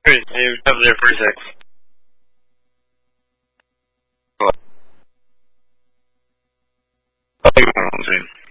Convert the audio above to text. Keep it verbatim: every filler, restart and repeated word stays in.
Great, you have there for a sec. What?